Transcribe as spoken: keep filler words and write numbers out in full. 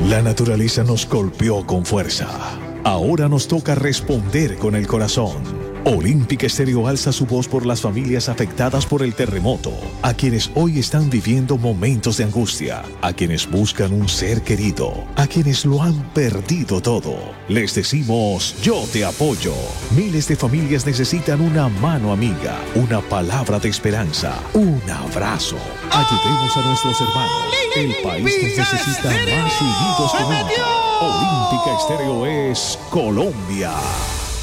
La naturaleza nos golpeó con fuerza. Ahora nos toca responder con el corazón. Olímpica Estéreo alza su voz por las familias afectadas por el terremoto, a quienes hoy están viviendo momentos de angustia, a quienes buscan un ser querido, a quienes lo han perdido todo. Les decimos, yo te apoyo. Miles de familias necesitan una mano amiga, una palabra de esperanza, un abrazo. Ayudemos a nuestros hermanos. El país nos necesita más unidos que nunca. Olímpica Estéreo es Colombia.